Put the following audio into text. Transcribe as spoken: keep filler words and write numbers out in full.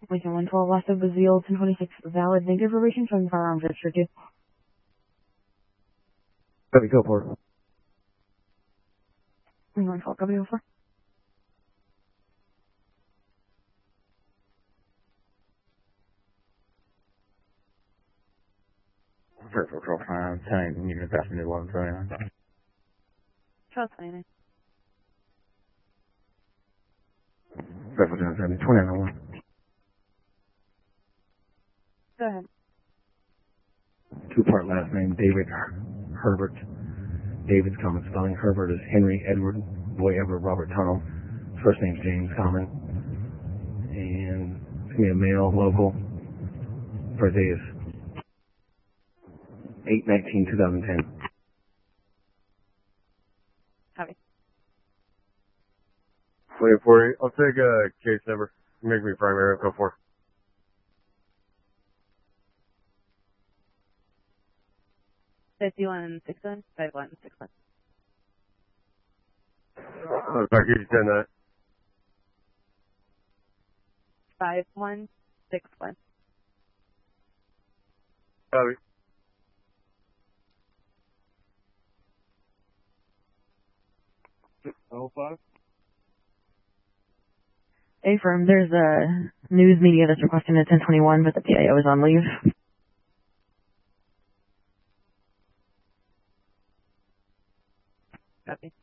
Lincoln one twelve, last of Bazille, ten twenty-six, valid negative probation, showing firearms restricted. Copy, go for it. Lincoln one twelve, copy, go for it. First control time, ten, you can pass me to eleven twenty-nine. twelve twenty-nine. First control time, twenty-nine one. Go ahead. Two-part last name, David Herbert. David's common spelling. Herbert is Henry Edward, Boy Edward Robert Tunnel. First name's James Common. And it's going to be a male, local. Birthday is eight nineteen twenty ten. Copy. Wait for you. I'll take a case number. Make me primary. Go for it. fifty-one six one, fifty-one six one. Uh, package ten that. five one six one. Copy. Oh five. A firm, there's a news media that's requesting a ten twenty-one, but the P I O is on leave. Copy.